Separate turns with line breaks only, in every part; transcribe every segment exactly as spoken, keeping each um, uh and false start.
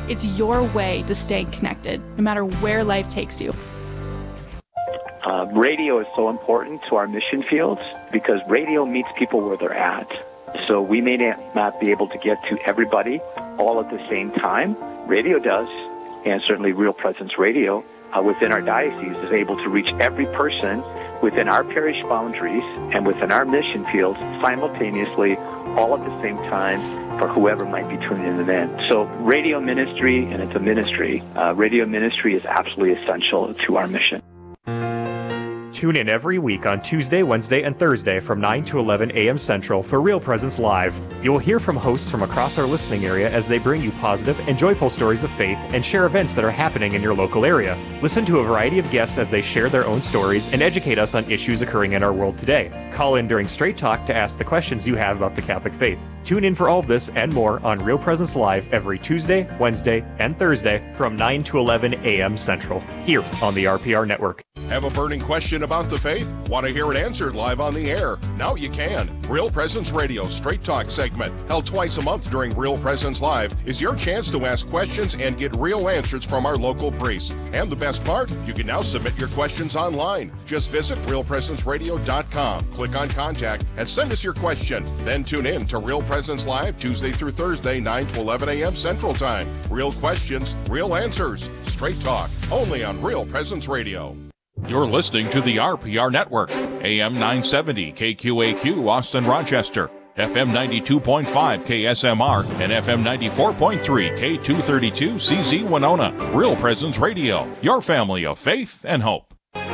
It's your way to stay connected, no matter where life takes you.
Uh, radio is so important to our mission fields because radio meets people where they're at. So we may not be able to get to everybody all at the same time. Radio does, and certainly Real Presence Radio uh, within our diocese is able to reach every person within our parish boundaries and within our mission fields simultaneously, all at the same time, for whoever might be tuning in. So radio ministry, and it's a ministry, uh, radio ministry is absolutely essential to our mission.
Tune in every week on Tuesday, Wednesday, and Thursday from nine to eleven a.m. Central for Real Presence Live. You will hear from hosts from across our listening area as they bring you positive and joyful stories of faith and share events that are happening in your local area. Listen to a variety of guests as they share their own stories and educate us on issues occurring in our world today. Call in during Straight Talk to ask the questions you have about the Catholic faith. Tune in for all of this and more on Real Presence Live every Tuesday, Wednesday, and Thursday from nine to eleven a.m. Central, here on the R P R Network.
Have a burning question about the faith? Want to hear it answered live on the air? Now you can. Real Presence Radio Straight Talk segment, held twice a month during Real Presence Live, is your chance to ask questions and get real answers from our local priests. And the best part, you can now submit your questions online. Just visit real presence radio dot com, click on Contact, and send us your question. Then tune in to Real Presence Live Tuesday through Thursday, nine to eleven a.m. Central Time. Real questions, real answers. Straight Talk, only on Real Presence Radio.
You're listening to the R P R Network, A M nine seventy K Q A Q Austin Rochester, F M ninety-two point five K S M R, and F M ninety-four point three K two thirty-two C Z Winona. Real Presence Radio, your family of faith and hope.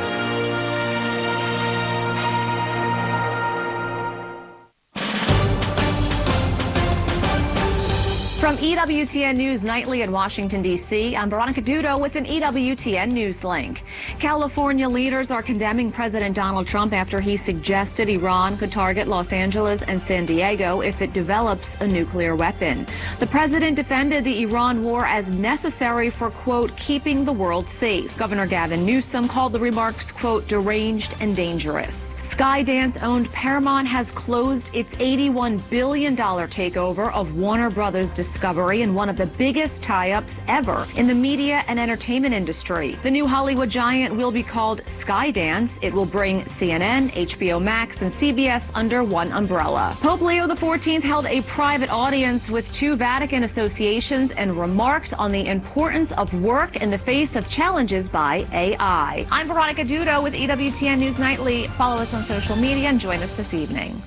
From E W T N News Nightly in Washington, D C, I'm Veronica Dudo with an E W T N News link. California leaders are condemning President Donald Trump after he suggested Iran could target Los Angeles and San Diego if it develops a nuclear weapon. The president defended the Iran war as necessary for, quote, keeping the world safe. Governor Gavin Newsom called the remarks, quote, deranged and dangerous. Skydance-owned Paramount has closed its eighty-one billion dollars takeover of Warner Brothers Discovery in one of the biggest tie-ups ever in the media and entertainment industry. The new Hollywood giant will be called Skydance. It will bring C N N, H B O Max, and C B S under one umbrella. Pope Leo the fourteenth held a private audience with two Vatican associations and remarked on the importance of work in the face of challenges by A I. I'm Veronica Dudo with E W T N News Nightly. Follow us on social media and join us this evening.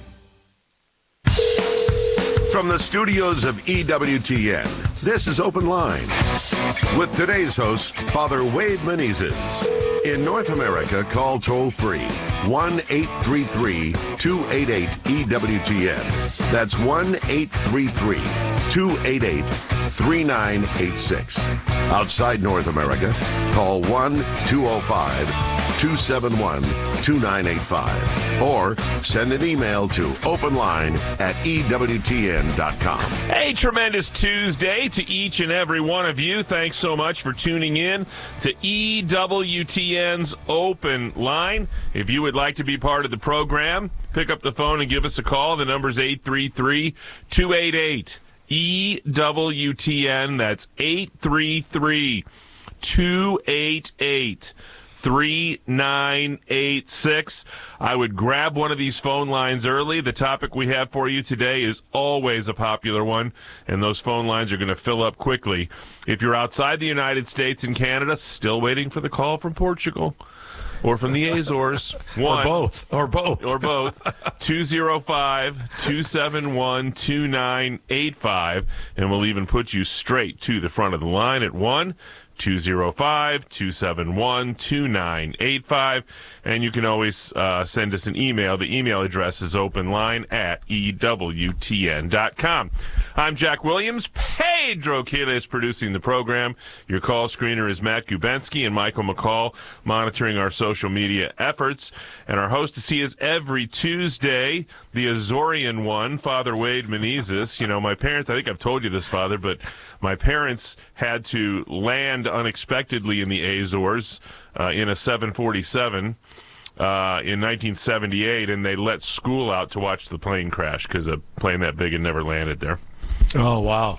From the studios of E W T N, this is Open Line with today's host, Father Wade Menezes. In North America, call toll-free one eight three three, two eight eight, E W T N. That's one eight three three, two eight eight, three nine eight six. Outside North America, call one two oh five, two seven one, two nine eight five or send an email to openline at E W T N dot com.
Hey, tremendous Tuesday to each and every one of you. Thanks so much for tuning in to E W T N's Open Line. If you would like to be part of the program, pick up the phone and give us a call. The number's eight three three, two eight eight, E W T N. That's eight three three, two eight eight, three nine eight six. I would grab one of these phone lines early. The topic we have for you today is always a popular one, and those phone lines are going to fill up quickly. If you're outside the United States and Canada, still waiting for the call from Portugal or from the Azores. One,
or both. Or both.
Or both. two oh five, two seven one, two nine eight five, and we'll even put you straight to the front of the line at one two oh five, two seven one, two nine eight five, and you can always uh, send us an email. The email address is openline at E W T N dot com. I'm Jack Williams. Pedro Quila is producing the program. Your call screener is Matt Gubensky and Michael McCall monitoring our social media efforts. And our hostess, he is every Tuesday, the Azorian one, Father Wade Menezes. You know, my parents, I think I've told you this, Father, but my parents had to land unexpectedly in the Azores uh, in a seven forty-seven uh, in nineteen seventy-eight, and they let school out to watch the plane crash because a plane that big had never landed there.
Oh, wow.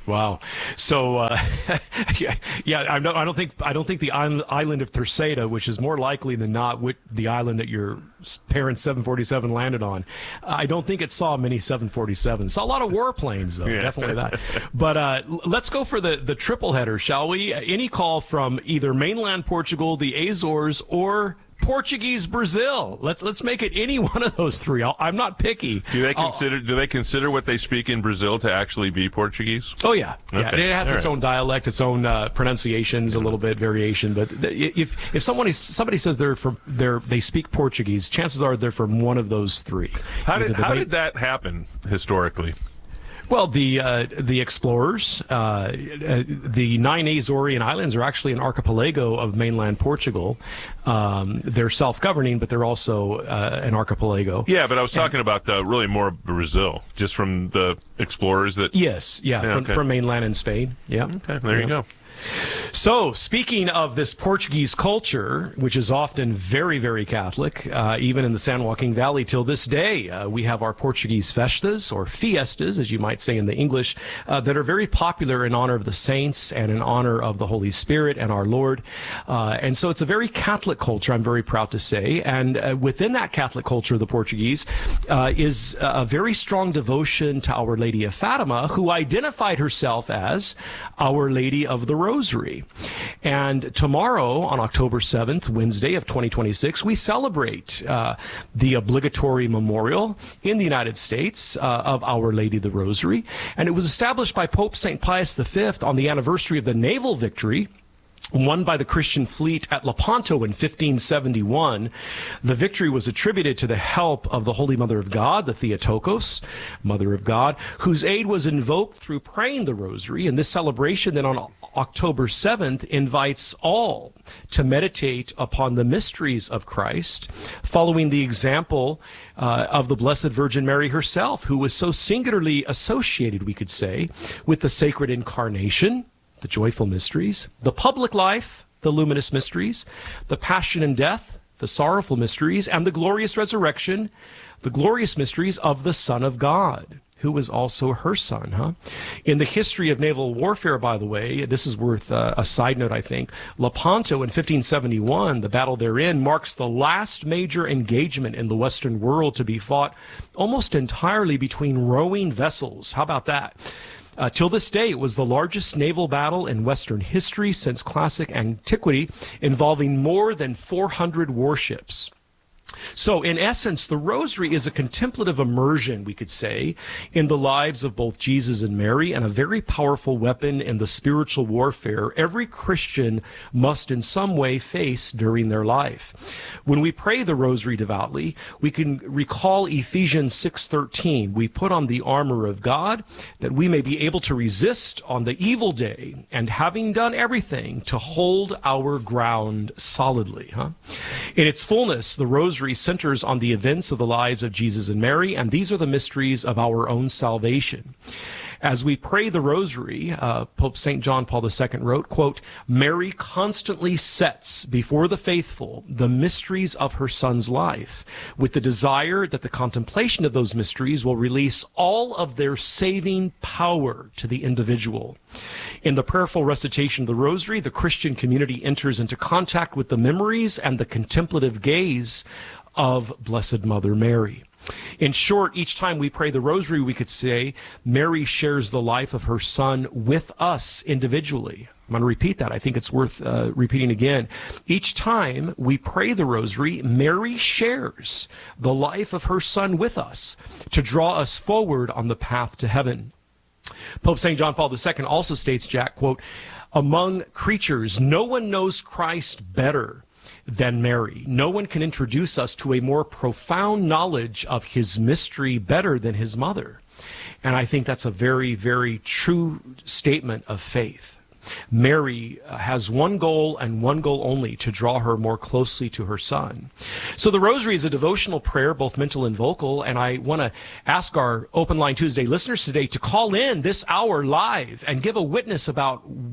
Wow. So, uh, yeah, yeah, I don't, I don't think I don't think the island of Terceira, which is more likely than not the island that your parents' seven forty-seven landed on, I don't think it saw many seven forty-sevens. Saw a lot of warplanes, though, yeah. Definitely that. But uh, let's go for the, the triple header, shall we? Any call from either mainland Portugal, the Azores, or Portuguese Brazil. Let's let's make it any one of those three. I'll, I'm not picky.
Do they consider I'll, do they consider what they speak in Brazil to actually be Portuguese?
Oh yeah,
okay.
yeah. It has All its right. own dialect, its own uh, pronunciations, a little bit variation. But if if somebody somebody says they're from they're they speak Portuguese, chances are they're from one of those three.
How did how did that happen historically?
Well, the uh, the explorers, uh, uh, the nine Azorian islands are actually an archipelago of mainland Portugal. Um, they're self-governing, but they're also uh, an archipelago.
Yeah, but I was talking and, about uh, really more Brazil, just from the explorers that.
Yes, yeah, yeah from, okay. from mainland and Spain. Yeah.
Okay, there
yeah.
you go.
So, speaking of this Portuguese culture, which is often very, very Catholic, uh, even in the San Joaquin Valley till this day, uh, we have our Portuguese festas, or fiestas, as you might say in the English, uh, that are very popular in honor of the saints and in honor of the Holy Spirit and our Lord. Uh, and so it's a very Catholic culture, I'm very proud to say. And uh, within that Catholic culture of the Portuguese uh, is a very strong devotion to Our Lady of Fatima, who identified herself as Our Lady of the Rosary. Rosary. And tomorrow, on October seventh, Wednesday of twenty twenty-six, we celebrate uh, the obligatory memorial in the United States uh, of Our Lady of the Rosary. And it was established by Pope Saint Pius the Fifth on the anniversary of the naval victory won by the Christian fleet at Lepanto in fifteen seventy-one. The victory was attributed to the help of the Holy Mother of God, the Theotokos, Mother of God, whose aid was invoked through praying the Rosary. And this celebration then on October seventh invites all to meditate upon the mysteries of Christ, following the example uh, of the Blessed Virgin Mary herself, who was so singularly associated, we could say, with the Sacred Incarnation, the joyful mysteries, the public life, the luminous mysteries, the passion and death, the sorrowful mysteries, and the glorious resurrection, the glorious mysteries of the Son of God, who was also her son, huh? In the history of naval warfare, by the way, this is worth uh, a side note, I think. Lepanto in fifteen seventy-one, the battle therein, marks the last major engagement in the Western world to be fought almost entirely between rowing vessels. How about that? Uh, till this day, it was the largest naval battle in Western history since classic antiquity, involving more than four hundred warships. So, in essence, the Rosary is a contemplative immersion, we could say, in the lives of both Jesus and Mary, and a very powerful weapon in the spiritual warfare every Christian must in some way face during their life. When we pray the Rosary devoutly, we can recall Ephesians six thirteen. We put on the armor of God that we may be able to resist on the evil day, and having done everything, to hold our ground solidly. Huh? In its fullness, the Rosary centers on the events of the lives of Jesus and Mary, and these are the mysteries of our own salvation. As we pray the Rosary, uh, Pope Saint John Paul the Second wrote, quote, "Mary constantly sets before the faithful the mysteries of her Son's life, with the desire that the contemplation of those mysteries will release all of their saving power to the individual." In the prayerful recitation of the Rosary, the Christian community enters into contact with the memories and the contemplative gaze of Blessed Mother Mary. In short, each time we pray the Rosary, we could say, Mary shares the life of her Son with us individually. I'm going to repeat that. I think it's worth uh, repeating again. Each time we pray the Rosary, Mary shares the life of her Son with us to draw us forward on the path to heaven. Pope Saint John Paul the Second also states, Jack, quote, "Among creatures, no one knows Christ better than Mary. No one can introduce us to a more profound knowledge of his mystery better than his mother." And I think that's a very, very true statement of faith. Mary has one goal and one goal only: to draw her more closely to her Son. So the Rosary is a devotional prayer, both mental and vocal, and I want to ask our Open Line Tuesday listeners today to call in this hour live and give a witness about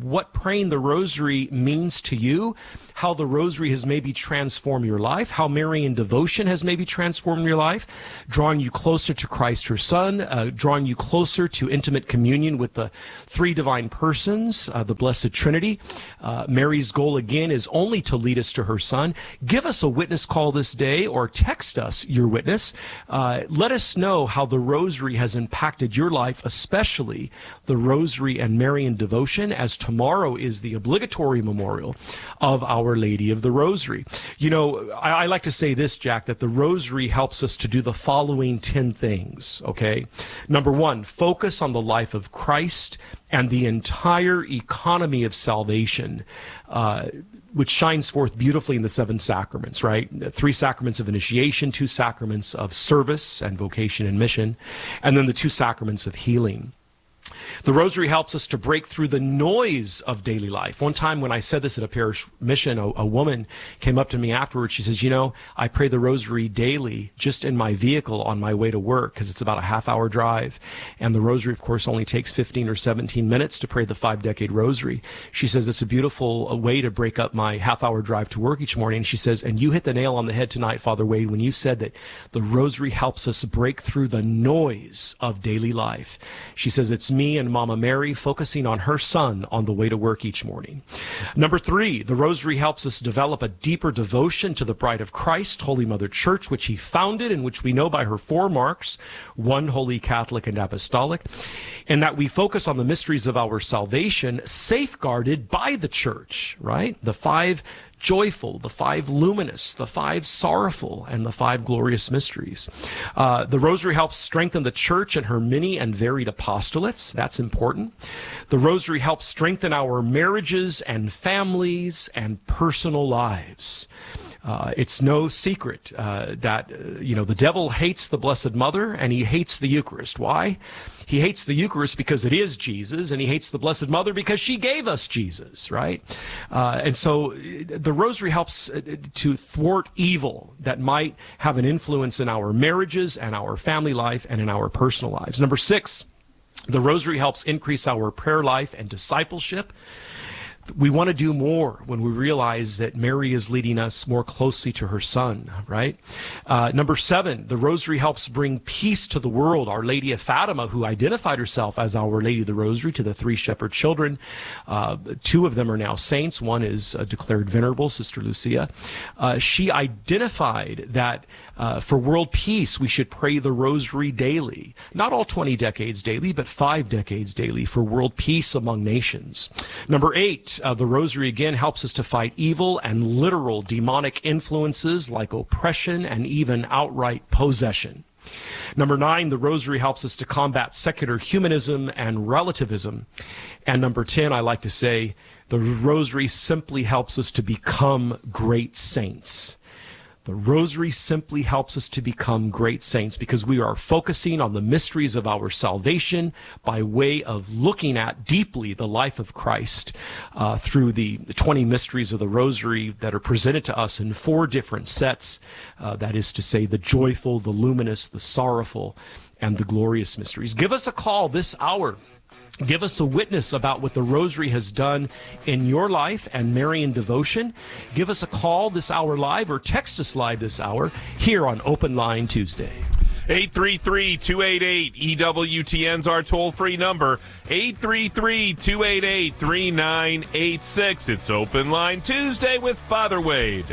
what praying the rosary means to you, how the rosary has maybe transformed your life, how Marian devotion has maybe transformed your life, drawing you closer to Christ, her Son, uh, drawing you closer to intimate communion with the three divine persons, uh, the Blessed Trinity. Uh, Mary's goal, again, is only to lead us to her Son. Give us a witness call this day, or text us your witness. Uh, let us know how the rosary has impacted your life, especially the rosary and Marian devotion, as tomorrow is the obligatory memorial of our Our Lady of the Rosary. You know, I, I like to say this, Jack, that the Rosary helps us to do the following ten things, okay? Number one, focus on the life of Christ and the entire economy of salvation, uh, which shines forth beautifully in the seven sacraments, right? Three sacraments of initiation, two sacraments of service and vocation and mission, and then the two sacraments of healing. The rosary helps us to break through the noise of daily life. One time when I said this at a parish mission, a, a woman came up to me afterwards. She says, you know, I pray the rosary daily just in my vehicle on my way to work, because it's about a half hour drive. And the rosary, of course, only takes fifteen or seventeen minutes to pray the five decade rosary. She says, it's a beautiful way to break up my half hour drive to work each morning. She says, and you hit the nail on the head tonight, Father Wade, when you said that the rosary helps us break through the noise of daily life. She says, it's me and Mama Mary focusing on her Son on the way to work each morning. Number three, the rosary helps us develop a deeper devotion to the Bride of Christ, Holy Mother Church, which he founded and which we know by her four marks, one, holy, Catholic, and apostolic, and that we focus on the mysteries of our salvation safeguarded by the Church, right? The five joyful, the five luminous, the five sorrowful, and the five glorious mysteries. Uh, the rosary helps strengthen the Church and her many and varied apostolates. That's important. The rosary helps strengthen our marriages and families and personal lives. Uh, it's no secret uh, that, uh, you know, the devil hates the Blessed Mother and he hates the Eucharist. Why? He hates the Eucharist because it is Jesus, and he hates the Blessed Mother because she gave us Jesus, right? Uh, and so the rosary helps to thwart evil that might have an influence in our marriages and our family life and in our personal lives. Number six, the rosary helps increase our prayer life and discipleship. We want to do more when we realize that Mary is leading us more closely to her Son, right? Uh, number seven, the rosary helps bring peace to the world. Our Lady of Fatima, who identified herself as Our Lady of the Rosary to the three shepherd children, uh, two of them are now saints. One is uh, declared venerable, Sister Lucia. Uh, she identified that Uh, for world peace, we should pray the rosary daily. Not all twenty decades daily, but five decades daily for world peace among nations. Number eight, uh, the rosary again helps us to fight evil and literal demonic influences like oppression and even outright possession. Number nine, the rosary helps us to combat secular humanism and relativism. And number ten, I like to say, the rosary simply helps us to become great saints. The rosary simply helps us to become great saints because we are focusing on the mysteries of our salvation by way of looking at deeply the life of Christ uh, through the twenty mysteries of the rosary that are presented to us in four different sets. Uh, that is to say, the joyful, the luminous, the sorrowful, and the glorious mysteries. Give us a call this hour. Give us a witness about what the rosary has done in your life and Marian devotion. Give us a call this hour live or text us live this hour here on Open Line Tuesday.
eight three three, two eight eight, E W T N's our toll-free number. eight three three, two eight eight, three nine eight six. It's Open Line Tuesday with Father Wade.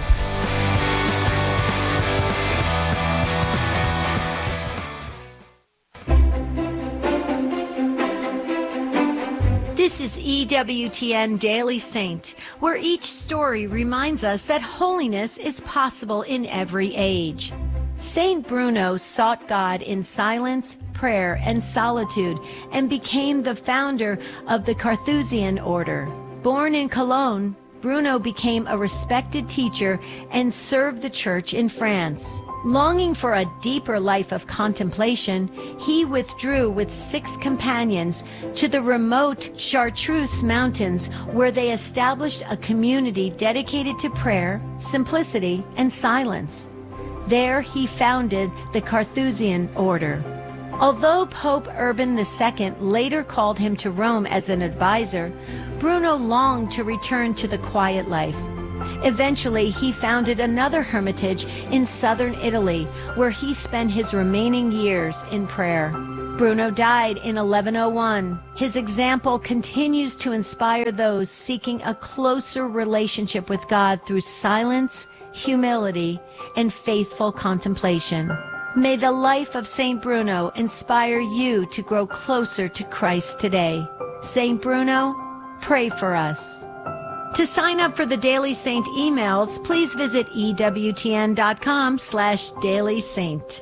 This is E W T N Daily Saint, where each story reminds us that holiness is possible in every age. Saint Bruno sought God in silence, prayer, and solitude, and became the founder of the Carthusian order. Born in Cologne, Bruno became a respected teacher and served the church in France. Longing for a deeper life of contemplation, he withdrew with six companions to the remote Chartreuse Mountains, where they established a community dedicated to prayer, simplicity, and silence. There he founded the Carthusian order. Although Pope Urban the Second later called him to Rome as an advisor, Bruno longed to return to the quiet life. Eventually, he founded another hermitage in southern Italy, where he spent his remaining years in prayer. Bruno died in eleven oh one. His example continues to inspire those seeking a closer relationship with God through silence, humility, and faithful contemplation. May the life of Saint Bruno inspire you to grow closer to Christ today. Saint Bruno, pray for us. To sign up for the Daily Saint emails, please visit ewtn.com slash Daily Saint.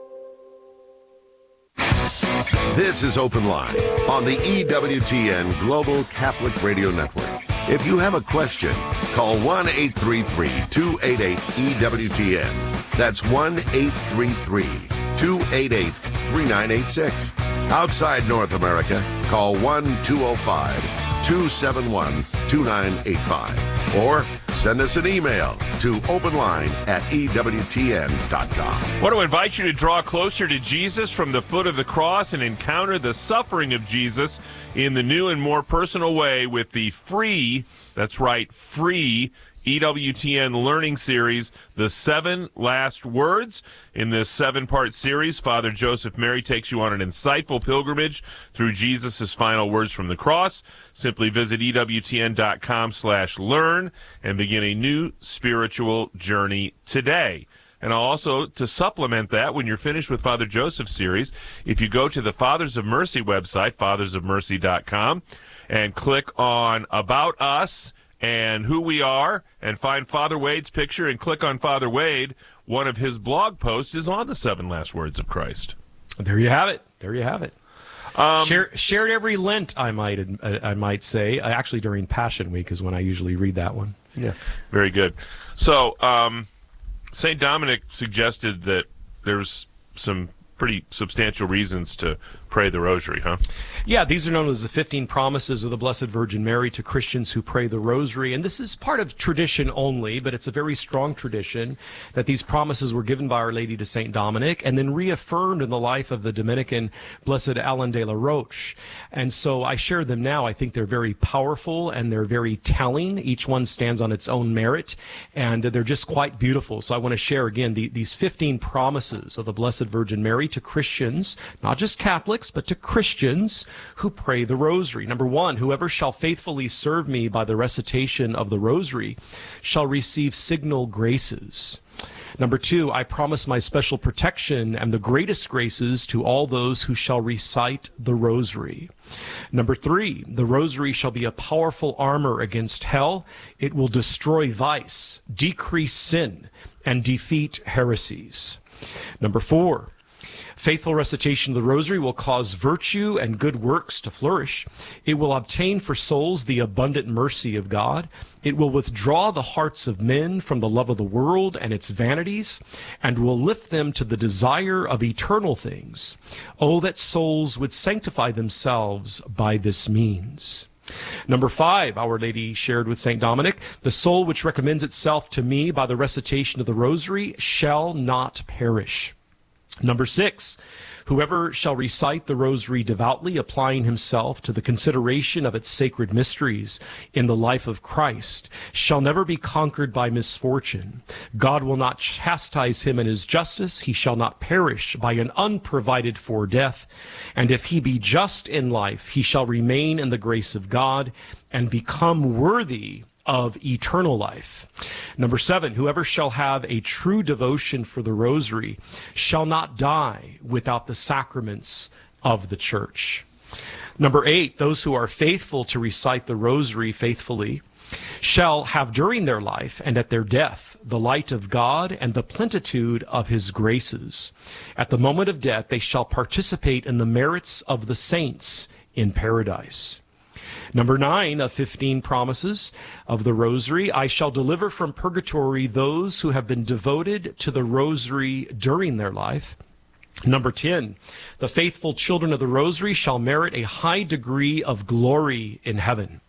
This is Open Line on the E W T N Global Catholic Radio Network. If you have a question, call one eight three three, two eight eight, E W T N. That's one eight three three, two eight eight, three nine eight six. Outside North America, call one two zero five, two seven one, two nine eight five. Or send us an email to openline at E W T N dot com.
I want to invite you to draw closer to Jesus from the foot of the cross and encounter the suffering of Jesus in the new and more personal way with the free, that's right, free E W T N Learning Series, The Seven Last Words. In this seven-part series, Father Joseph Mary takes you on an insightful pilgrimage through Jesus' final words from the cross. Simply visit EWTN.com slash learn and begin a new spiritual journey today. And also, to supplement that, when you're finished with Father Joseph's series, if you go to the Fathers of Mercy website, fathers of mercy dot com, and click on About Us and who we are, and find Father Wade's picture and click on Father Wade, one of his blog posts is on the seven last words of Christ.
There you have it. There you have it. Um, Share, shared every Lent, I might I might say. Actually, during Passion Week is when I usually read that one.
Yeah, very good. So, um, Saint Dominic suggested that there's some pretty substantial reasons to pray the rosary, huh?
Yeah, these are known as the fifteen promises of the Blessed Virgin Mary to Christians who pray the rosary. And this is part of tradition only, but it's a very strong tradition that these promises were given by Our Lady to Saint Dominic and then reaffirmed in the life of the Dominican Blessed Alain de la Roche. And so I share them now. I think they're very powerful and they're very telling. Each one stands on its own merit, and they're just quite beautiful. So I want to share again the, these fifteen promises of the Blessed Virgin Mary to Christians, not just Catholics, but to Christians who pray the rosary. Number one, whoever shall faithfully serve me by the recitation of the rosary shall receive signal graces. Number two, I promise my special protection and the greatest graces to all those who shall recite the rosary. Number three, the rosary shall be a powerful armor against hell. It will destroy vice, decrease sin, and defeat heresies. Number four, faithful recitation of the rosary will cause virtue and good works to flourish. It will obtain for souls the abundant mercy of God. It will withdraw the hearts of men from the love of the world and its vanities, and will lift them to the desire of eternal things. Oh, that souls would sanctify themselves by this means. Number five, Our Lady shared with Saint Dominic, the soul which recommends itself to me by the recitation of the rosary shall not perish. Number six, whoever shall recite the rosary devoutly, applying himself to the consideration of its sacred mysteries in the life of Christ, shall never be conquered by misfortune. God will not chastise him in his justice. He shall not perish by an unprovided for death. And if he be just in life, he shall remain in the grace of God and become worthy of eternal life. Number seven, whoever shall have a true devotion for the rosary shall not die without the sacraments of the church. Number eight, those who are faithful to recite the rosary faithfully shall have during their life and at their death the light of God and the plenitude of his graces. At the moment of death, they shall participate in the merits of the saints in paradise. Number nine of fifteen promises of the rosary, I shall deliver from purgatory those who have been devoted to the rosary during their life. Number ten, the faithful children of the rosary shall merit a high degree of glory in heaven.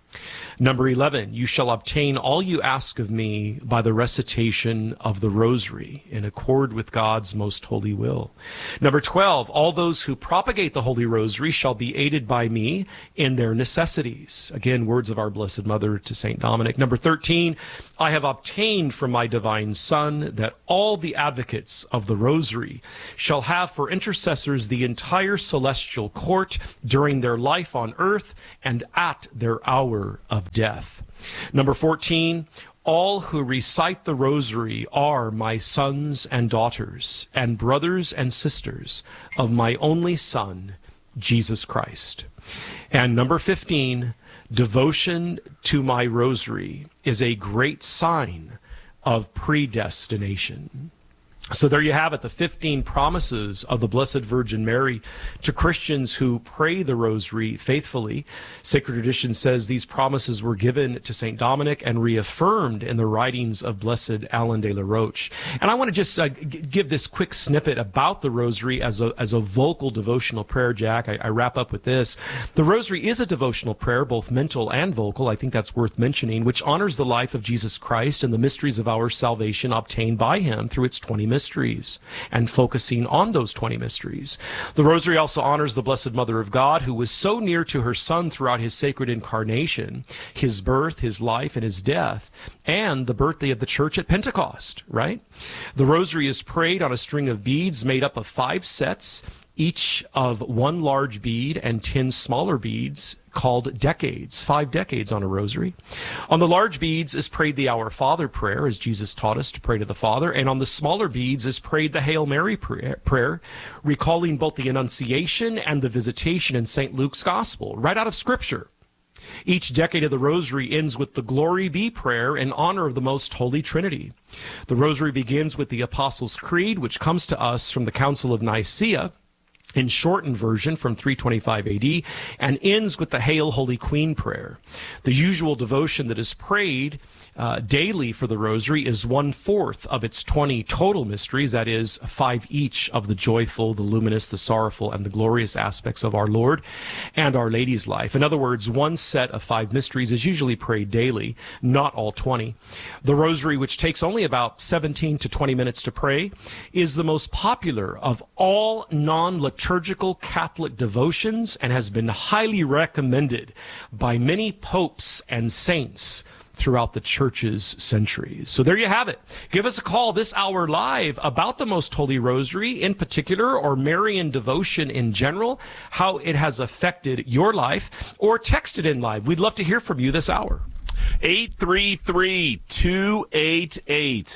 Number eleven, you shall obtain all you ask of me by the recitation of the rosary in accord with God's most holy will. Number twelve, all those who propagate the Holy Rosary shall be aided by me in their necessities. Again, words of our Blessed Mother to Saint Dominic. Number thirteen, I have obtained from my divine Son that all the advocates of the Rosary shall have for intercessors the entire celestial court during their life on earth and at their hour of death. Number fourteen, all who recite the Rosary are my sons and daughters and brothers and sisters of my only Son, Jesus Christ. And number fifteen, devotion to my Rosary is a great sign of predestination. So there you have it, the fifteen promises of the Blessed Virgin Mary to Christians who pray the Rosary faithfully. Sacred tradition says these promises were given to Saint Dominic and reaffirmed in the writings of Blessed Alan de la Roche. And I want to just uh, g- give this quick snippet about the Rosary as a as a vocal devotional prayer, Jack. I, I wrap up with this. The Rosary is a devotional prayer, both mental and vocal. I think that's worth mentioning, which honors the life of Jesus Christ and the mysteries of our salvation obtained by him through its twenty mysteries. mysteries and focusing on those twenty mysteries. The Rosary also honors the Blessed Mother of God, who was so near to her Son throughout his sacred incarnation, his birth, his life, and his death, and the birthday of the Church at Pentecost, right? The Rosary is prayed on a string of beads made up of five sets, each of one large bead and ten smaller beads, called decades, five decades on a rosary. On the large beads is prayed the Our Father prayer, as Jesus taught us to pray to the Father, and on the smaller beads is prayed the Hail Mary prayer, prayer recalling both the Annunciation and the Visitation in Saint Luke's Gospel, right out of Scripture. Each decade of the Rosary ends with the Glory Be prayer in honor of the Most Holy Trinity. The Rosary begins with the Apostles' Creed, which comes to us from the Council of Nicaea, in shortened version from three twenty-five A D, and ends with the Hail Holy Queen prayer. The usual devotion that is prayed uh, daily for the Rosary is one-fourth of its twenty total mysteries, that is, five each of the joyful, the luminous, the sorrowful, and the glorious aspects of our Lord and Our Lady's life. In other words, one set of five mysteries is usually prayed daily, not all twenty. The Rosary, which takes only about seventeen to twenty minutes to pray, is the most popular of all non-liturgical liturgical Catholic devotions and has been highly recommended by many popes and saints throughout the Church's centuries. So there you have it. Give us a call this hour live about the Most Holy Rosary in particular, or Marian devotion in general, how it has affected your life, or text it in live. We'd love to hear from you this hour.
eight three three, two eight eight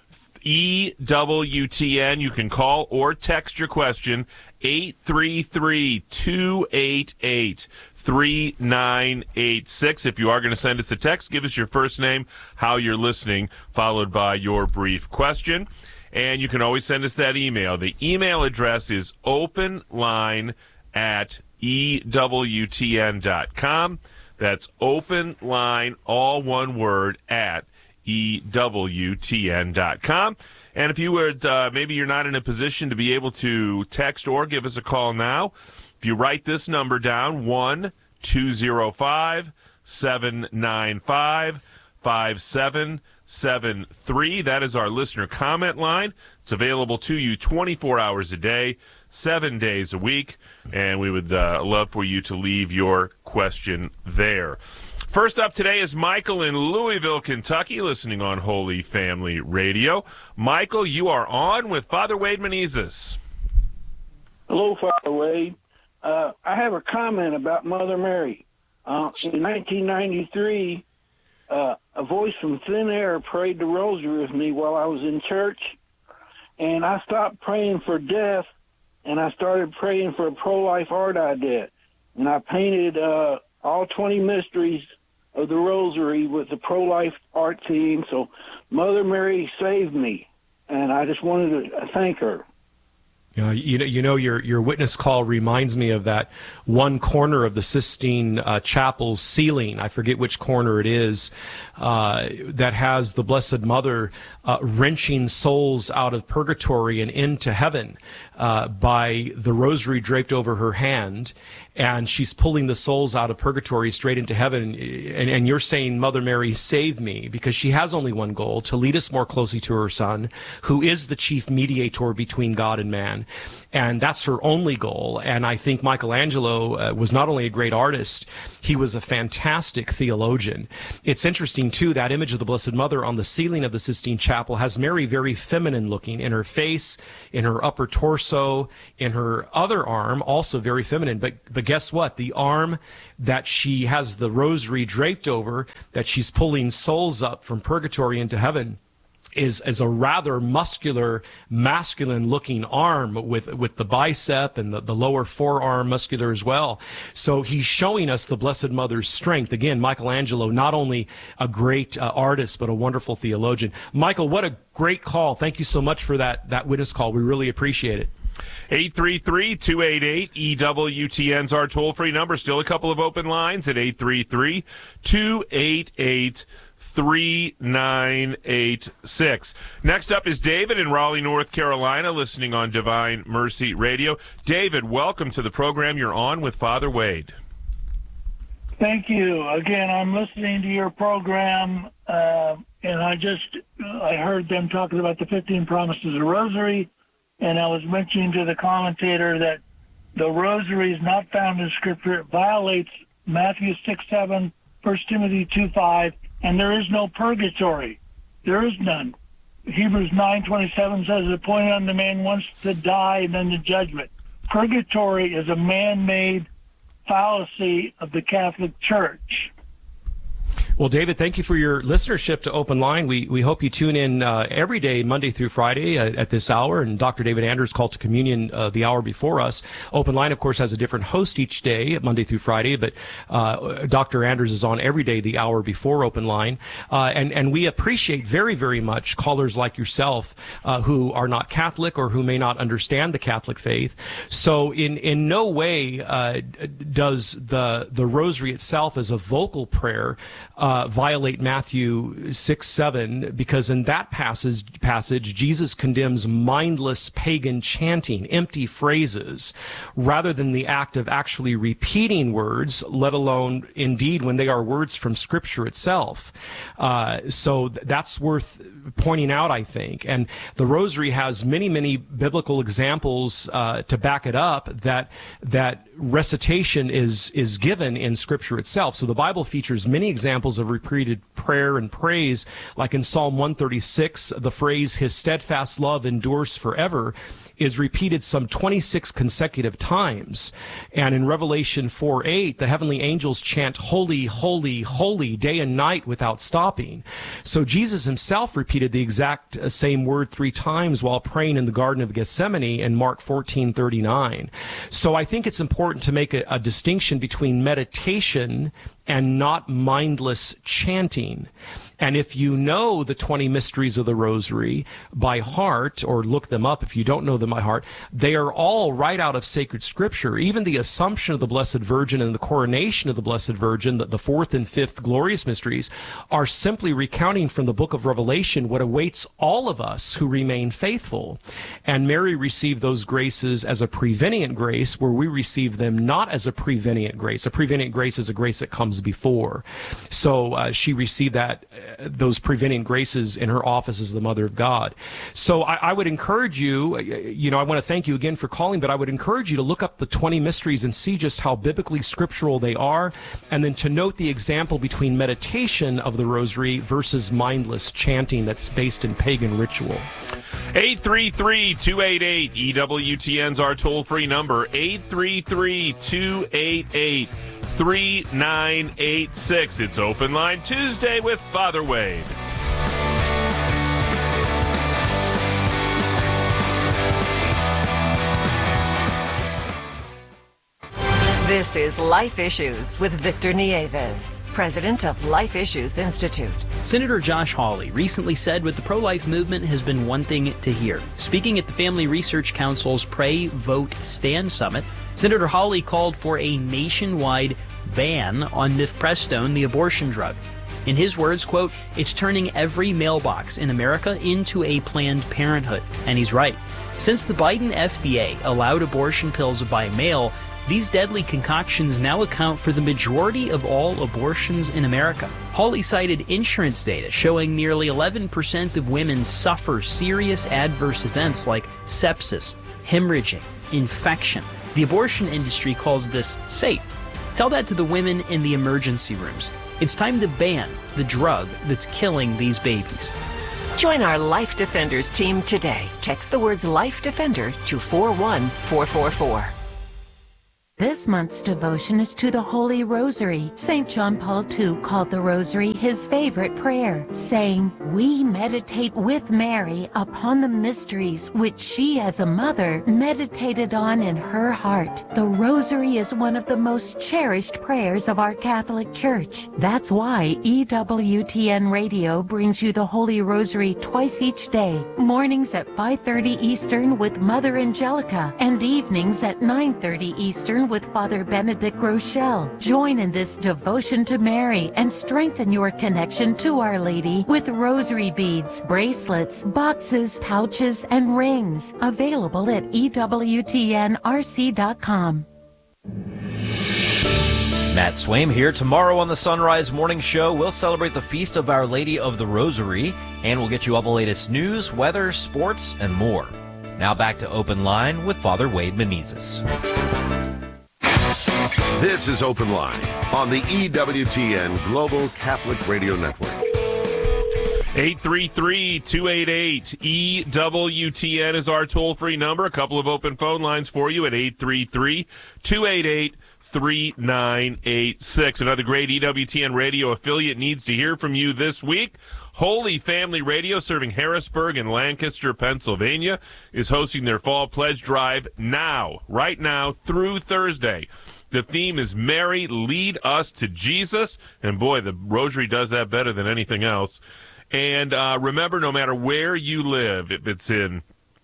E W T N. You can call or text your question, eight three three, two eight eight, three nine eight six. If you are going to send us a text, give us your first name, how you're listening, followed by your brief question. And you can always send us that email. The email address is openline at E W T N dot com. That's openline, all one word, at E W T N dot com. And if you would, uh, maybe you're not in a position to be able to text or give us a call now, if you write this number down, one two zero five, seven nine five, five seven seven three. That is our listener comment line. It's available to you twenty-four hours a day, seven days a week, and we would uh, love for you to leave your question there. First up today is Michael in Louisville, Kentucky, listening on Holy Family Radio. Michael, you are on with Father Wade Menezes.
Hello, Father Wade. Uh, I have a comment about Mother Mary. Uh, in nineteen ninety-three, uh, a voice from thin air prayed the rosary with me while I was in church, and I stopped praying for death, and I started praying for a pro-life art I did. And I painted uh, all twenty mysteries of the rosary with the pro-life art theme. So Mother Mary saved me, and I just wanted to thank her.
Uh, you know, you know, your your witness call reminds me of that one corner of the Sistine uh, Chapel's ceiling. I forget which corner it is, uh, that has the Blessed Mother uh, wrenching souls out of purgatory and into heaven. uh, by the rosary draped over her hand, and she's pulling the souls out of purgatory straight into heaven. And, and you're saying, Mother Mary, save me, because she has only one goal, to lead us more closely to her Son, who is the chief mediator between God and man. And that's her only goal. And I think Michelangelo uh, was not only a great artist, he was a fantastic theologian. It's interesting, too, that image of the Blessed Mother on the ceiling of the Sistine Chapel has Mary very feminine looking in her face, in her upper torso, in her other arm, also very feminine. But, but guess what? The arm that she has the rosary draped over, that she's pulling souls up from purgatory into heaven, is is a rather muscular, masculine-looking arm with with the bicep and the, the lower forearm muscular as well. So he's showing us the Blessed Mother's strength. Again, Michelangelo, not only a great uh, artist, but a wonderful theologian. Michael, what a great call. Thank you so much for that, that witness call. We really appreciate it.
eight three three, two eight eight, E W T N's our toll-free number. Still a couple of open lines at eight three three, two eight eight, three nine eight six. Next up is David in Raleigh, North Carolina, listening on Divine Mercy Radio. David, welcome to the program. You're on with Father Wade.
Thank you. Again, I'm listening to your program, uh, and I just I heard them talking about the fifteen promises of the Rosary, and I was mentioning to the commentator that the Rosary is not found in Scripture. It violates Matthew six seven, First Timothy two five, and there is no purgatory. There is none. Hebrews nine twenty-seven says, it's appointed on the man once to die and then the judgment. Purgatory is a man-made fallacy of the Catholic Church.
Well, David, thank you for your listenership to Open Line. We we hope you tune in uh, every day, Monday through Friday uh, at this hour. And Doctor David Anders called to communion uh, the hour before us. Open Line, of course, has a different host each day, Monday through Friday. But uh, Doctor Anders is on every day, the hour before Open Line. Uh, and, and we appreciate very, very much callers like yourself uh, who are not Catholic or who may not understand the Catholic faith. So in, in no way uh, does the, the rosary itself as a vocal prayer Uh, violate Matthew six seven, because in that passage, passage, Jesus condemns mindless pagan chanting, empty phrases, rather than the act of actually repeating words, let alone, indeed, when they are words from Scripture itself. Uh, so th- that's worth pointing out, I think. And the Rosary has many, many biblical examples uh, to back it up that that recitation is is given in Scripture itself. So the Bible features many examples of repeated prayer and praise, like in Psalm one thirty-six, the phrase, "His steadfast love endures forever," is repeated some twenty-six consecutive times. And in Revelation four eight, the heavenly angels chant, "Holy, holy, holy," day and night without stopping. So Jesus himself repeated the exact same word three times while praying in the Garden of Gethsemane in Mark fourteen thirty-nine. So I think it's important to make a, a distinction between meditation and not mindless chanting. And if you know the twenty mysteries of the Rosary by heart, or look them up if you don't know them by heart, they are all right out of sacred Scripture. Even the Assumption of the Blessed Virgin and the Coronation of the Blessed Virgin, the, the fourth and fifth glorious mysteries, are simply recounting from the book of Revelation what awaits all of us who remain faithful. And Mary received those graces as a prevenient grace, where we receive them not as a prevenient grace. A prevenient grace is a grace that comes before. So uh, she received that those preventing graces in her office as the Mother of God. So I, I would encourage you, you know, I want to thank you again for calling, but I would encourage you to look up the twenty mysteries and see just how biblically scriptural they are, and then to note the example between meditation of the Rosary versus mindless chanting that's based in pagan ritual.
eight three three, two eight eight, E W T N's our toll-free number, eight three three, two eight eight, three nine eight six. It's Open Line Tuesday with Father Wade.
This is Life Issues with Victor Nieves, president of Life Issues Institute.
Senator Josh Hawley recently said what the pro-life movement has been wanting to hear. Speaking at the Family Research Council's Pray, Vote, Stand Summit, Senator Hawley called for a nationwide ban on mifepristone, the abortion drug. In his words, quote, "It's turning every mailbox in America into a Planned Parenthood." And he's right. Since the Biden F D A allowed abortion pills by mail, these deadly concoctions now account for the majority of all abortions in America. Hawley cited insurance data showing nearly eleven percent of women suffer serious adverse events like sepsis, hemorrhaging, infection. The abortion industry calls this safe. Tell that to the women in the emergency rooms. It's time to ban the drug that's killing these babies.
Join our Life Defenders team today. Text the words Life Defender to four one four four four.
This month's devotion is to the Holy Rosary. Saint John Paul the Second called the Rosary his favorite prayer, saying, "We meditate with Mary upon the mysteries which she as a mother meditated on in her heart." The Rosary is one of the most cherished prayers of our Catholic Church. That's why E W T N Radio brings you the Holy Rosary twice each day, mornings at five thirty Eastern with Mother Angelica, and evenings at nine thirty Eastern with Father Benedict Rochelle. Join in this devotion to Mary and strengthen your connection to Our Lady with rosary beads, bracelets, boxes, pouches, and rings. Available at E W T N R C dot com.
Matt Swaim here. Tomorrow on the Sunrise Morning Show, we'll celebrate the Feast of Our Lady of the Rosary, and we'll get you all the latest news, weather, sports, and more. Now back to Open Line with Father Wade Menezes.
This is Open Line on the E W T N Global Catholic Radio Network.
eight three three, two eight eight, E W T N is our toll-free number. A couple of open phone lines for you at eight three three, two eight eight, three nine eight six. Another great E W T N radio affiliate needs to hear from you this week. Holy Family Radio, serving Harrisburg and Lancaster, Pennsylvania, is hosting their Fall Pledge Drive now, right now, through Thursday. The theme is Mary, Lead Us to Jesus. And boy, the Rosary does that better than anything else. And uh, remember, no matter where you live, if it's in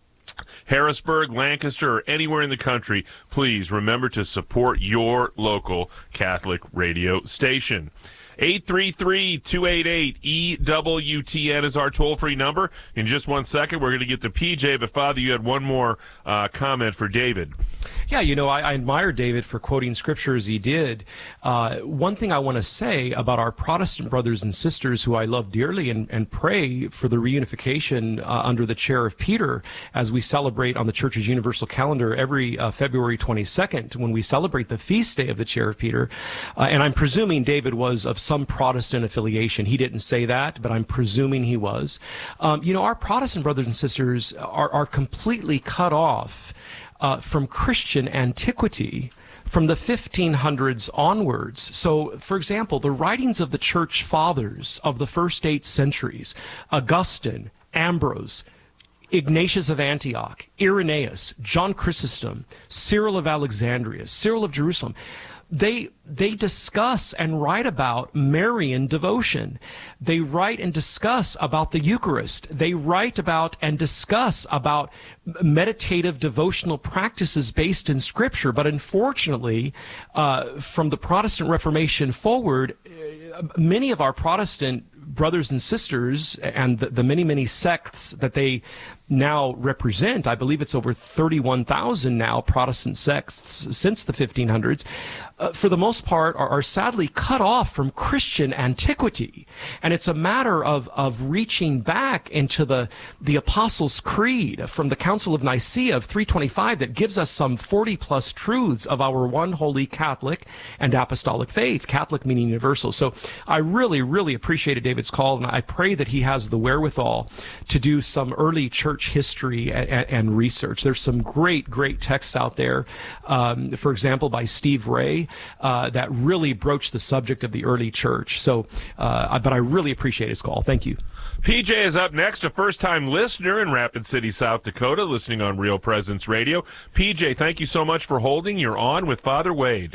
Harrisburg, Lancaster, or anywhere in the country, please remember to support your local Catholic radio station. eight three three, two eight eight, E W T N is our toll-free number. In just one second, we're going to get to P J, but Father, you had one more uh, comment for David.
Yeah, you know, I, I admire David for quoting scripture as he did. Uh, one thing I want to say about our Protestant brothers and sisters who I love dearly and, and pray for the reunification uh, under the chair of Peter as we celebrate on the Church's Universal Calendar every uh, February twenty-second when we celebrate the feast day of the chair of Peter. Uh, and I'm presuming David was of some Protestant affiliation. He didn't say that, but I'm presuming he was. Um, you know, our Protestant brothers and sisters are, are completely cut off Uh, from Christian antiquity from the fifteen hundreds onwards. So, for example, the writings of the church fathers of the first eight centuries, Augustine, Ambrose, Ignatius of Antioch, Irenaeus, John Chrysostom, Cyril of Alexandria, Cyril of Jerusalem, They they discuss and write about Marian devotion. They write and discuss about the Eucharist. They write about and discuss about meditative devotional practices based in Scripture. But unfortunately, uh, from the Protestant Reformation forward, uh, many of our Protestant brothers and sisters and the, the many, many sects that they now represent, I believe it's over thirty-one thousand now Protestant sects since the fifteen hundreds, uh, for the most part are, are sadly cut off from Christian antiquity. And it's a matter of, of reaching back into the, the Apostles' Creed from the Council of Nicaea of three twenty-five that gives us some forty plus truths of our one holy Catholic and apostolic faith, Catholic meaning universal. So I really, really appreciated David's call, and I pray that he has the wherewithal to do some early church history and, and research. There's some great, great texts out there, um, for example, by Steve Ray, uh, that really broached the subject of the early church. So, uh, but I really appreciate his call. Thank you.
P J is up next, a first-time listener in Rapid City, South Dakota, listening on Real Presence Radio. P J, thank you so much for holding. You're on with Father Wade.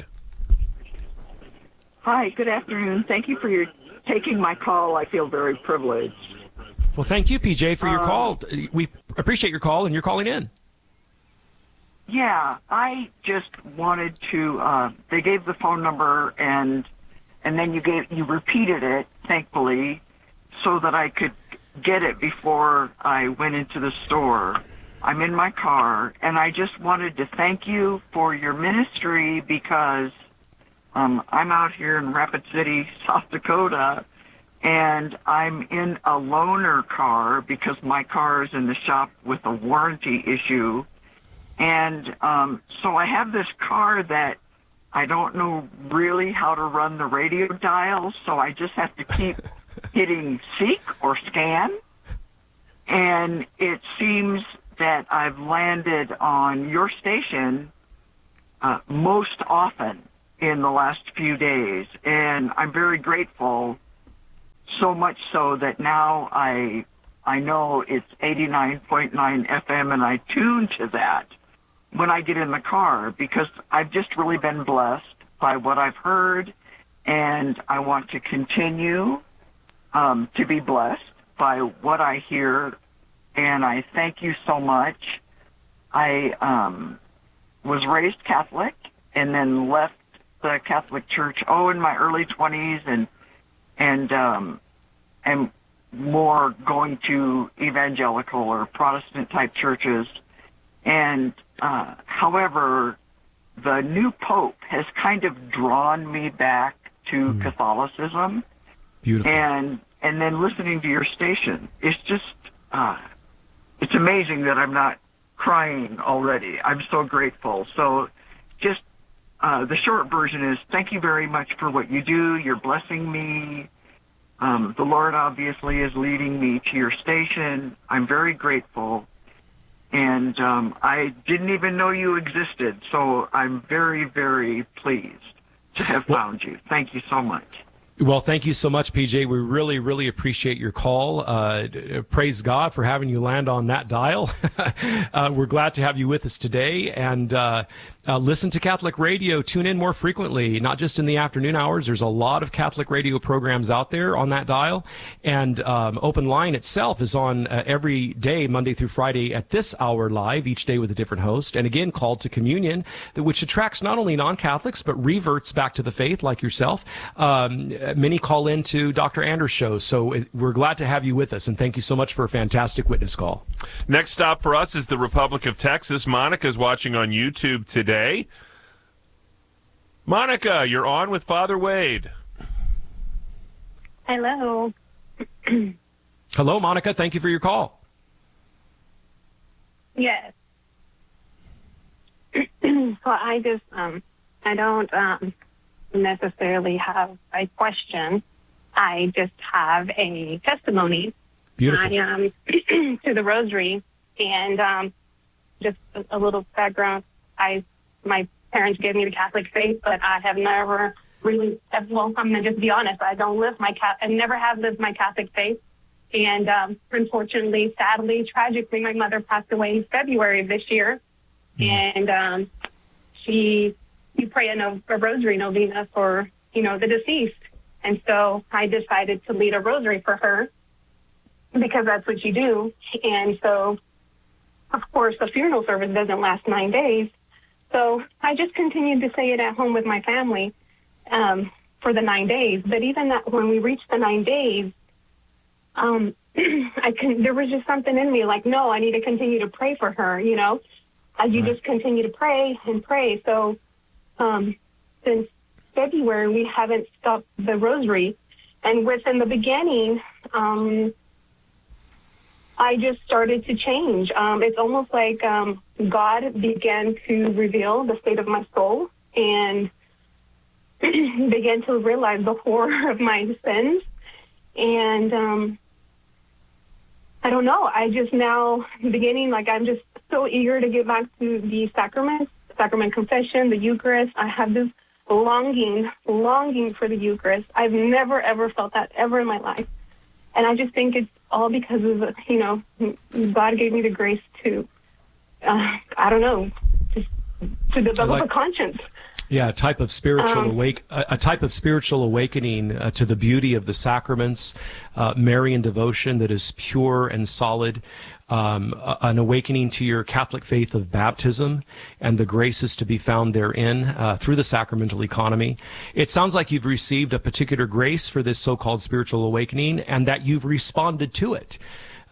Hi, good afternoon. Thank you for your taking my call. I feel very privileged.
Well, thank you, P J, for your
um,
call. We appreciate your call, and you're calling in.
Yeah, I just wanted to. Uh, they gave the phone number, and and then you gave you repeated it, thankfully, so that I could get it before I went into the store. I'm in my car, and I just wanted to thank you for your ministry because um, I'm out here in Rapid City, South Dakota, and I'm in a loaner car because my car is in the shop with a warranty issue. And um, so I have this car that I don't know really how to run the radio dial, so I just have to keep hitting seek or scan. And it seems that I've landed on your station uh, most often in the last few days. And I'm very grateful, so much so that now I I know it's eighty-nine point nine F M, and I tune to that when I get in the car, because I've just really been blessed by what I've heard, and I want to continue um, to be blessed by what I hear, and I thank you so much. I um, was raised Catholic and then left the Catholic Church, oh, in my early twenties, and and um, and more going to evangelical or Protestant-type churches. And uh, however, the new Pope has kind of drawn me back to mm. Catholicism.
Beautiful.
And and then listening to your station, it's just, uh, it's amazing that I'm not crying already. I'm so grateful. So just uh, the short version is thank you very much for what you do. You're blessing me. Um, the Lord obviously is leading me to your station. I'm very grateful. And um, I didn't even know you existed, so I'm very, very pleased to have found you. Thank you so much.
Well, thank you so much, P J. We really, really appreciate your call. Uh, praise God for having you land on that dial. uh, we're glad to have you with us today. And uh, uh, listen to Catholic radio. Tune in more frequently, not just in the afternoon hours. There's a lot of Catholic radio programs out there on that dial. And um, Open Line itself is on uh, every day, Monday through Friday, at this hour live, each day with a different host. And again, Called to Communion, which attracts not only non-Catholics, but reverts back to the faith like yourself. Um, Many call in to Doctor Anders' show, so we're glad to have you with us, and thank you so much for a fantastic witness call.
Next stop for us is the Republic of Texas. Monica's watching on YouTube today. Monica, you're on with Father Wade.
Hello.
Hello, Monica. Thank you for your call.
Yes. Well, I just, um, I don't, um, necessarily have a question. I just have a testimony.
Beautiful.
I, um, to the Rosary, and um, just a, a little background. I, my parents gave me the Catholic faith, but I have never really. Well, I'm gonna just be honest. I don't live my cat. I never have lived my Catholic faith, and um, unfortunately, sadly, tragically, my mother passed away in February of this year, mm. and um, she. You pray a, no, a rosary novena for, you know, the deceased. And so I decided to lead a rosary for her because that's what you do. And so, of course, the funeral service doesn't last nine days. So I just continued to say it at home with my family um, for the nine days. But even that, when we reached the nine days, um, I can, there was just something in me like, no, I need to continue to pray for her, you know. Uh, you just continue to pray and pray. So Um, since February, we haven't stopped the rosary. And within the beginning, um, I just started to change. Um, it's almost like um, God began to reveal the state of my soul and began to realize the horror of my sins. And um, I don't know. I just now beginning, like I'm just so eager to get back to the sacraments. Sacrament confession, the Eucharist. I have this longing, longing for the Eucharist. I've never, ever felt that ever in my life. And I just think it's all because of, you know, God gave me the grace to, uh, I don't know, just to develop like, a conscience.
Yeah, a type of spiritual
um,
awake, a, a type of spiritual awakening uh, to the beauty of the sacraments, uh, Marian devotion that is pure and solid. Um, an awakening to your Catholic faith of baptism and the graces to be found therein uh, through the sacramental economy. It sounds like you've received a particular grace for this so-called spiritual awakening and that you've responded to it.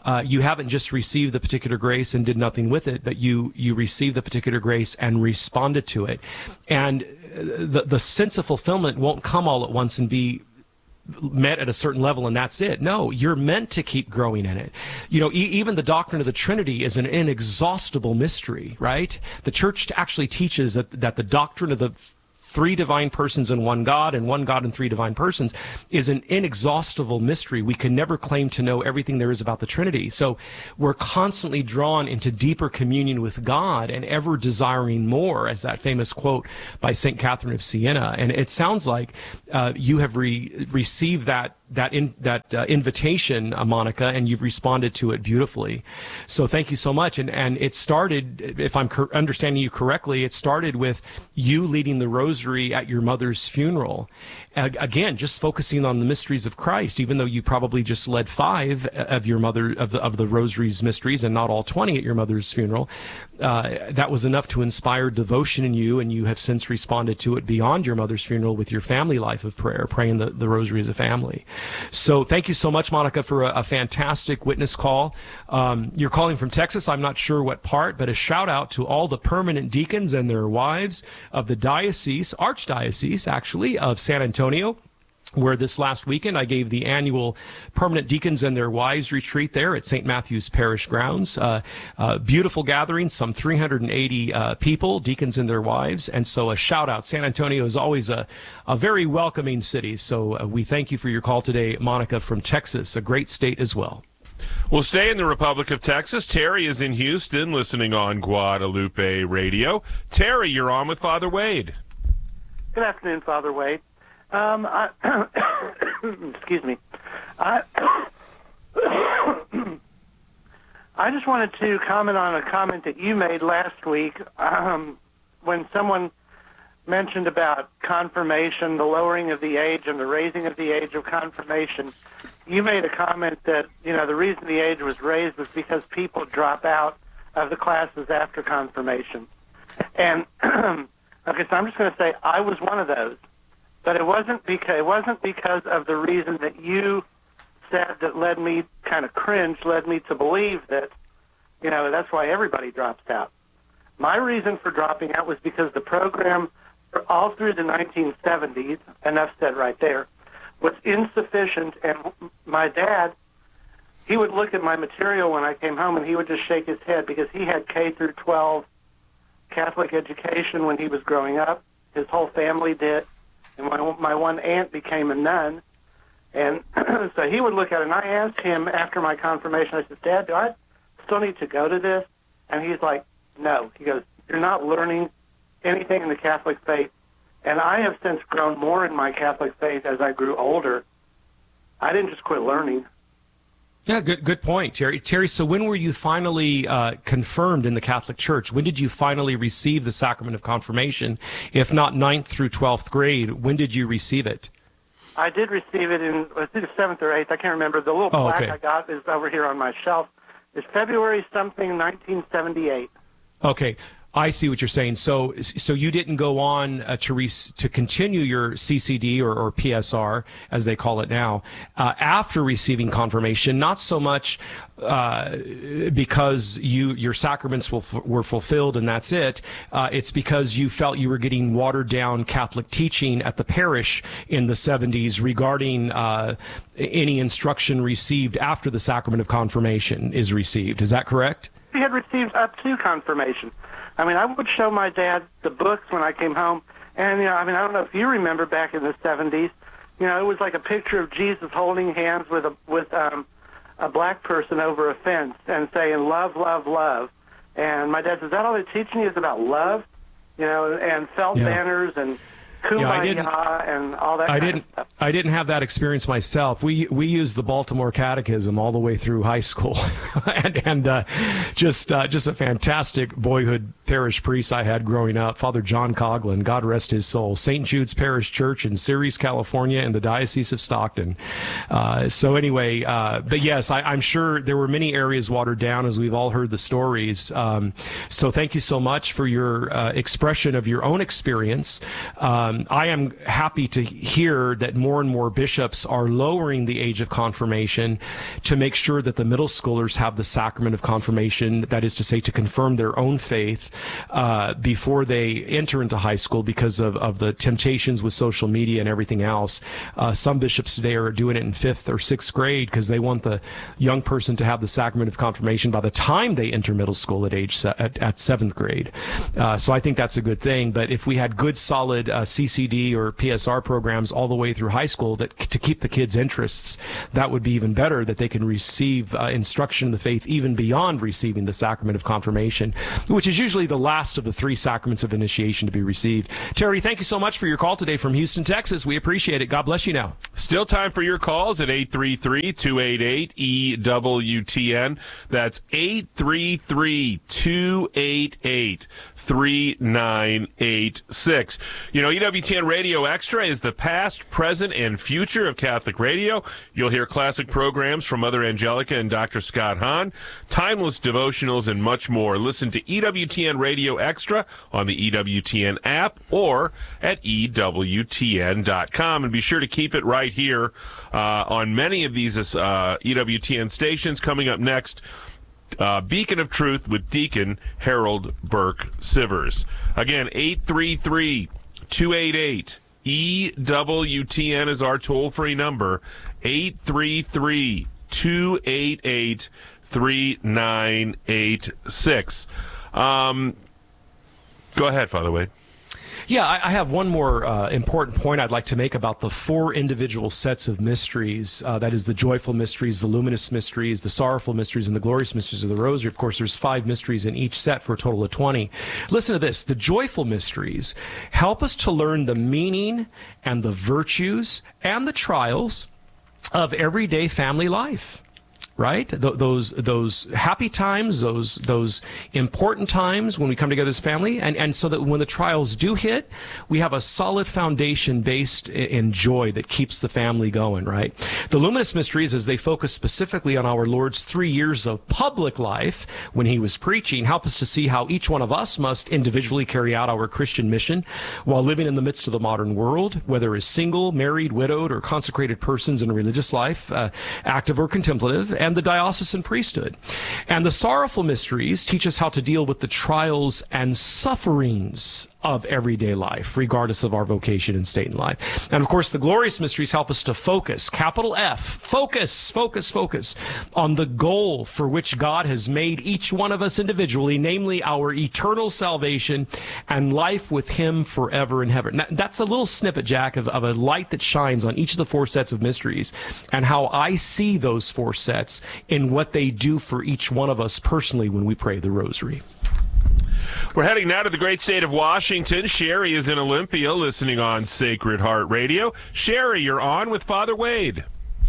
uh, you haven't just received the particular grace and did nothing with it, but you you received the particular grace and responded to it. And the the sense of fulfillment won't come all at once and be met at a certain level and that's it. No, you're meant to keep growing in it. You know, e- even the doctrine of the Trinity is an inexhaustible mystery, right? The church actually teaches that that the doctrine of the three divine persons in one God and one God in three divine persons is an inexhaustible mystery. We can never claim to know everything there is about the Trinity. So we're constantly drawn into deeper communion with God and ever desiring more, as that famous quote by Saint Catherine of Siena. And it sounds like uh, you have re- received that that in, that uh, invitation, uh, Monica, and you've responded to it beautifully. So thank you so much. And and it started, if I'm cor- understanding you correctly, it started with you leading the rosary at your mother's funeral. Uh, again, just focusing on the mysteries of Christ, even though you probably just led five of your mother of the of the rosary's mysteries and not all twenty at your mother's funeral. Uh, that was enough to inspire devotion in you, and you have since responded to it beyond your mother's funeral with your family life of prayer, praying the, the rosary as a family. So thank you so much, Monica, for a, a fantastic witness call. Um, you're calling from Texas. I'm not sure what part, but a shout out to all the permanent deacons and their wives of the diocese, archdiocese, actually, of San Antonio, where this last weekend I gave the annual Permanent Deacons and Their Wives retreat there at Saint Matthew's Parish grounds. Uh, uh, beautiful gathering, some three hundred eighty uh, people, deacons and their wives. And so a shout out. San Antonio is always a, a very welcoming city. So uh, we thank you for your call today, Monica from Texas, a great state as well.
We'll stay in the Republic of Texas. Terry is in Houston listening on Guadalupe Radio. Terry, you're on with Father Wade.
Good afternoon, Father Wade. Um, I, excuse me. I, I just wanted to comment on a comment that you made last week um, when someone mentioned about confirmation, the lowering of the age and the raising of the age of confirmation. You made a comment that, you know, the reason the age was raised was because people drop out of the classes after confirmation. And, okay, so I'm just going to say I was one of those. But it wasn't because it wasn't because of the reason that you said that led me kind of cringe, led me to believe that, you know, that's why everybody drops out. My reason for dropping out was because the program all through the nineteen seventies, enough said right there, was insufficient. And my dad, he would look at my material when I came home and he would just shake his head because he had K through twelve Catholic education when he was growing up. His whole family did. And my, my one aunt became a nun. And so he would look at it, and I asked him after my confirmation, I said, Dad, do I still need to go to this? And he's like, no. He goes, you're not learning anything in the Catholic faith. And I have since grown more in my Catholic faith as I grew older. I didn't just quit learning.
Yeah, good good point, Terry. Terry, so when were you finally uh, confirmed in the Catholic Church? When did you finally receive the sacrament of confirmation? If not ninth through twelfth grade, when did you receive it?
I did receive it in, I think it's seventh or eighth. I can't remember. The little
oh,
plaque
okay.
I got is over here on my shelf. It's February something, nineteen seventy-eight.
Okay. I see what you're saying. So, so you didn't go on uh, to re- to continue your C C D or, or P S R, as they call it now, uh, after receiving confirmation. Not so much uh, because you your sacraments will, were fulfilled and that's it. Uh, it's because you felt you were getting watered down Catholic teaching at the parish in the seventies regarding uh, any instruction received after the sacrament of confirmation is received. Is that correct?
We had received up to confirmation. I mean, I would show my dad the books when I came home, and, you know, I mean, I don't know if you remember back in the seventies, you know, it was like a picture of Jesus holding hands with a with um, a black person over a fence and saying, love, love, love. And my dad says, is that all they're teaching you is about love? You know, and felt yeah. banners and kumbaya yeah, and all that
I
kind
didn't,
of stuff.
I didn't have that experience myself. We we used the Baltimore Catechism all the way through high school, and, and uh, just uh, just a fantastic boyhood parish priest I had growing up, Father John Coughlin, God rest his soul, Saint Jude's Parish Church in Ceres, California, in the Diocese of Stockton. Uh, so anyway, uh, but yes, I, I'm sure there were many areas watered down, as we've all heard the stories. Um, so thank you so much for your uh, expression of your own experience. Um, Um, I am happy to hear that more and more bishops are lowering the age of confirmation to make sure that the middle schoolers have the sacrament of confirmation, that is to say, to confirm their own faith uh, before they enter into high school because of, of the temptations with social media and everything else. Uh, some bishops today are doing it in fifth or sixth grade because they want the young person to have the sacrament of confirmation by the time they enter middle school at age se- at, at seventh grade. Uh, so I think that's a good thing. But if we had good, solid uh, C C D or P S R programs all the way through high school that to keep the kids' interests, that would be even better, that they can receive uh, instruction in the faith even beyond receiving the sacrament of confirmation, which is usually the last of the three sacraments of initiation to be received. Terry, thank you so much for your call today from Houston, Texas. We appreciate it. God bless you now.
Still time for your calls at eight three three, two eight eight, E W T N. That's eight three three, two eight eight, three nine eight six. You know, E W T N Radio Extra is the past, present, and future of Catholic radio. You'll hear classic programs from Mother Angelica and Doctor Scott Hahn, timeless devotionals, and much more. Listen to E W T N Radio Extra on the E W T N app or at E W T N dot com. And be sure to keep it right here uh, on many of these uh, E W T N stations. Coming up next, Uh, Beacon of Truth with Deacon Harold Burke Sivers. Again, eight three three, two eight eight, E W T N is our toll-free number, eight three three, two eight eight, three nine eight six. Um, go ahead, Father Wade.
Yeah, I, I have one more uh, important point I'd like to make about the four individual sets of mysteries. Uh, that is the joyful mysteries, the luminous mysteries, the sorrowful mysteries, and the glorious mysteries of the Rosary. Of course, there's five mysteries in each set for a total of twenty. Listen to this. The joyful mysteries help us to learn the meaning and the virtues and the trials of everyday family life. Right? Th- those those happy times, those those important times when we come together as family, and, and so that when the trials do hit, we have a solid foundation based in, in joy that keeps the family going, right? The luminous mysteries, as they focus specifically on our Lord's three years of public life when he was preaching, help us to see how each one of us must individually carry out our Christian mission while living in the midst of the modern world, whether as single, married, widowed, or consecrated persons in a religious life, uh, active or contemplative, and the diocesan priesthood. And the sorrowful mysteries teach us how to deal with the trials and sufferings of everyday life, regardless of our vocation and state in life. And of course, the glorious mysteries help us to focus, capital F, focus, focus, focus, on the goal for which God has made each one of us individually, namely our eternal salvation and life with him forever in heaven. Now, that's a little snippet, Jack, of, of a light that shines on each of the four sets of mysteries and how I see those four sets in what they do for each one of us personally when we pray the Rosary.
We're heading now to the great state of Washington. Sherry is in Olympia listening on Sacred Heart Radio. Sherry, you're on with Father Wade.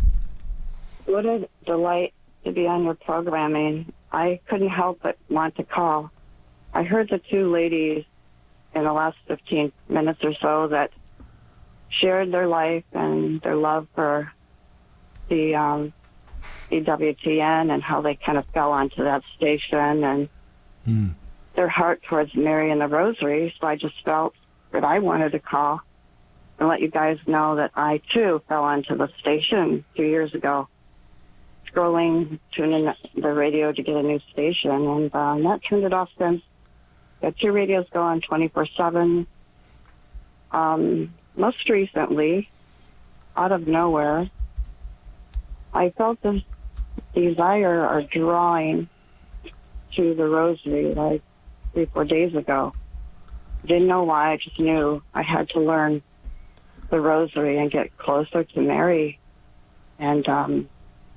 What a delight to be on your programming. I couldn't help but want to call. I heard the two ladies in the last fifteen minutes or so that shared their life and their love for the um, E W T N and how they kind of fell onto that station and mm. their heart towards Mary and the Rosary. So I just felt that I wanted to call and let you guys know that I, too, fell onto the station two years ago, scrolling, tuning the radio to get a new station, and uh, not turned it off since. Got two radios going twenty-four seven. Um, most recently, out of nowhere, I felt this desire or drawing to the Rosary like three, four days ago. Didn't know why, I just knew I had to learn the Rosary and get closer to Mary and um,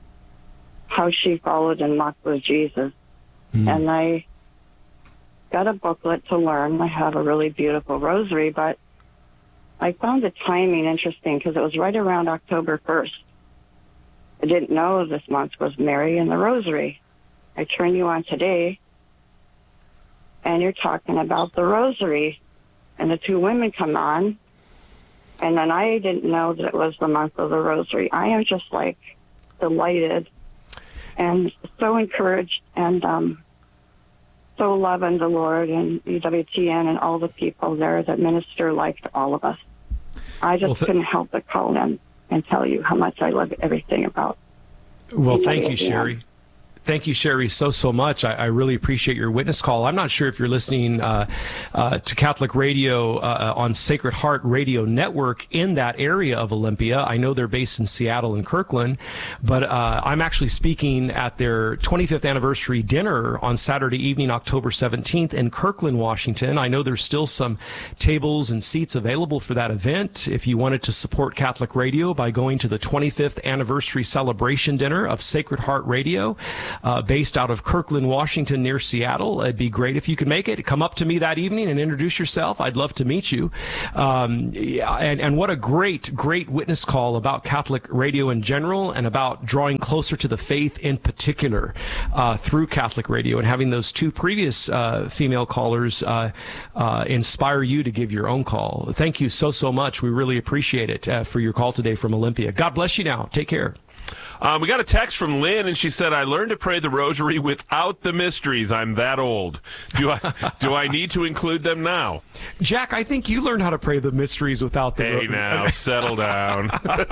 how she followed and walked with Jesus. Mm. And I got a booklet to learn. I have a really beautiful Rosary, but I found the timing interesting because it was right around October first. I didn't know this month was Mary and the Rosary. I turn you on today, and you're talking about the Rosary, and the two women come on, and then I didn't know that it was the month of the Rosary. I am just, like, delighted and so encouraged and um, so loving the Lord and E W T N and all the people there that minister life to all of us. I just
Well, th-
couldn't help but call them and tell you how much I love everything about.
Well, thank you,
E W T N.
Sherry. Thank you, Sherry, so, so much. I, I really appreciate your witness call. I'm not sure if you're listening uh, uh, to Catholic Radio uh, on Sacred Heart Radio Network in that area of Olympia. I know they're based in Seattle and Kirkland, but uh, I'm actually speaking at their twenty-fifth anniversary dinner on Saturday evening, October seventeenth in Kirkland, Washington. I know there's still some tables and seats available for that event. If you wanted to support Catholic Radio by going to the twenty-fifth anniversary celebration dinner of Sacred Heart Radio, Uh, based out of Kirkland, Washington, near Seattle. It'd be great if you could make it. Come up to me that evening and introduce yourself. I'd love to meet you. Um, yeah, and, and what a great, great witness call about Catholic radio in general and about drawing closer to the faith in particular uh, through Catholic Radio, and having those two previous uh, female callers uh, uh, inspire you to give your own call. Thank you so, so much. We really appreciate it uh, for your call today from Olympia. God bless you now. Take care.
Um, we got a text from Lynn, and she said, "I learned to pray the rosary without the mysteries. I'm that old. Do I do I need to include them now?"
Jack, I think you learned how to pray the mysteries without the
Hey,
rosary.
now, settle down.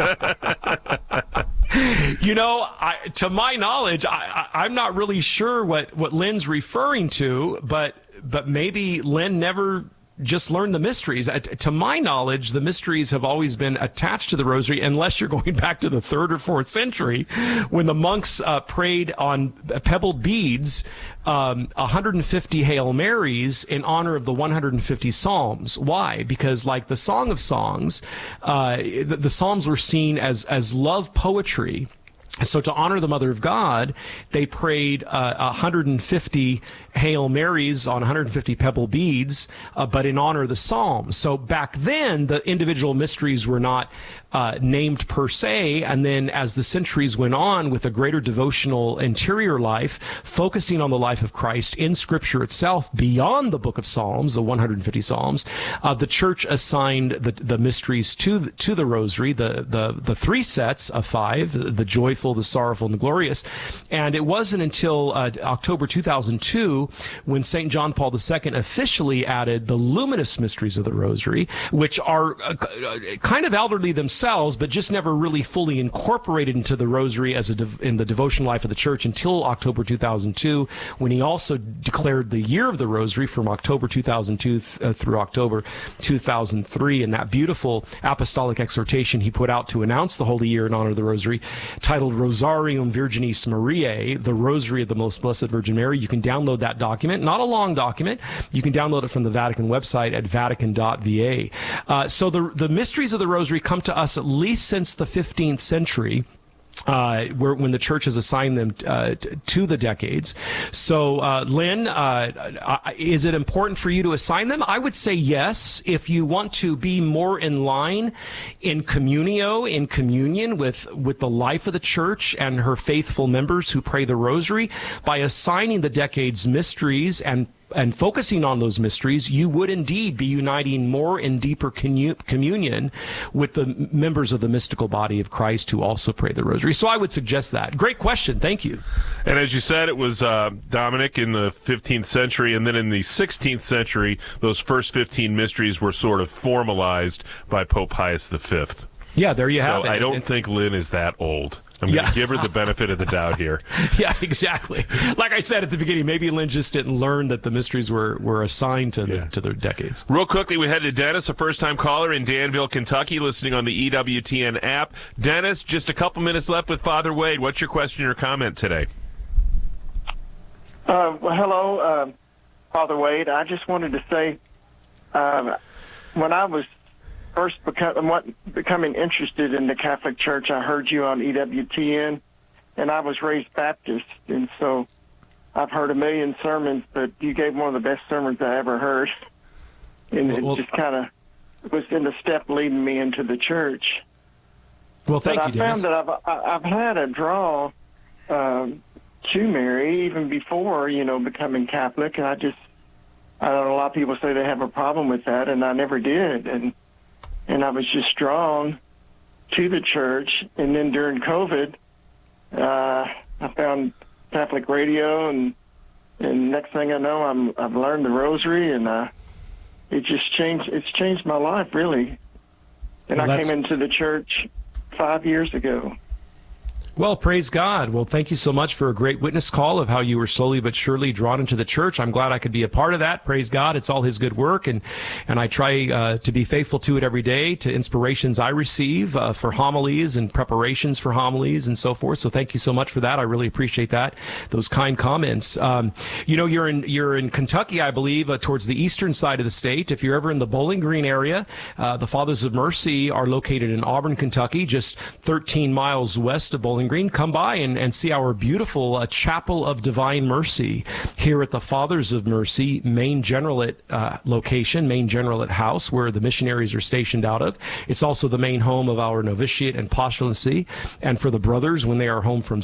You know, I, to my knowledge, I, I, I'm not really sure what, what Lynn's referring to, but but maybe Lynn never just learn the mysteries. Uh, to my knowledge, the mysteries have always been attached to the rosary, unless you're going back to the third or fourth century, when the monks uh, prayed on pebbled beads um, one hundred fifty Hail Marys in honor of the one hundred fifty Psalms. Why? Because like the Song of Songs, uh, the, the Psalms were seen as as love poetry. So to honor the Mother of God, they prayed uh, one hundred fifty Hail Marys on one hundred fifty pebble beads, uh, but in honor of the Psalms. So back then, the individual mysteries were not uh, named per se, and then as the centuries went on with a greater devotional interior life, focusing on the life of Christ in Scripture itself, beyond the book of Psalms, the one hundred fifty Psalms, uh, the Church assigned the, the mysteries to the, to the Rosary, the, the, the three sets of five, the, the joyful, the sorrowful, and the glorious. And it wasn't until uh, October two thousand two when Saint John Paul the Second officially added the luminous mysteries of the Rosary, which are uh, kind of elderly themselves, but just never really fully incorporated into the Rosary as a dev- in the devotional life of the Church until October two thousand two, when he also declared the year of the Rosary from October two thousand two th- uh, through October two thousand three, and that beautiful apostolic exhortation he put out to announce the Holy Year in honor of the Rosary, titled Rosarium Virginis Mariae, the Rosary of the Most Blessed Virgin Mary. You can download that document, not a long document. You can download it from the Vatican website at vatican dot v a. Uh, so the the mysteries of the Rosary come to us at least since the fifteenth century. Uh, where, when the Church has assigned them uh, t- to the decades. So, uh, Lynn, uh, is it important for you to assign them? I would say yes. If you want to be more in line in communio, in communion with, with the life of the Church and her faithful members who pray the Rosary, by assigning the decades mysteries and and focusing on those mysteries, you would indeed be uniting more and deeper commu- communion with the m- members of the mystical body of Christ who also pray the Rosary. So I would suggest that. Great question. Thank you.
And as you said, it was uh, Dominic in the fifteenth century, and then in the sixteenth century, those first fifteen mysteries were sort of formalized by Pope Pius the Fifth.
Yeah, there you
so
have it.
I don't
and,
think Lynn is that old. I'm going to
yeah.
give her the benefit of the doubt here.
Yeah, exactly. Like I said at the beginning, maybe Lynn just didn't learn that the mysteries were, were assigned to the, yeah. to the decades.
Real quickly, we head to Dennis, a first-time caller in Danville, Kentucky, listening on the E W T N app. Dennis, just a couple minutes left with Father Wade. What's your question or comment today?
Uh, well, hello, uh, Father Wade. I just wanted to say, uh, when I was first become, what, becoming interested in the Catholic Church, I heard you on E W T N, and I was raised Baptist, and so I've heard a million sermons, but you gave one of the best sermons I ever heard, and
well,
it
well,
just kind of was in the step leading me into the Church.
Well, thank
but
you,
I
Dennis.
found that I've, I've had a draw um, to Mary even before, you know, becoming Catholic, and I just, I don't know, a lot of people say they have a problem with that, and I never did, and And I was just drawn to the Church. And then during COVID, uh, I found Catholic radio, and and next thing I know, I'm I've learned the Rosary, and uh, it just changed. It's changed my life, really. And
Well,
I
that's-
came into the church five years ago.
Well, praise God. Well, thank you so much for a great witness call of how you were slowly but surely drawn into the church. I'm glad I could be a part of that. Praise God. It's all his good work, and and I try uh, to be faithful to it every day, to inspirations I receive uh, for homilies and preparations for homilies and so forth. So thank you so much for that. I really appreciate that, those kind comments. Um, you know, you're in you're in Kentucky, I believe, uh, towards the eastern side of the state. If you're ever in the Bowling Green area, uh, the Fathers of Mercy are located in Auburn, Kentucky, just thirteen miles west of Bowling Green. Come by and, and see our beautiful uh, Chapel of Divine Mercy here at the Fathers of Mercy main generalate uh, location, main generalate house, where the missionaries are stationed out of. It's also the main home of our novitiate and postulacy, and for the brothers when they are home from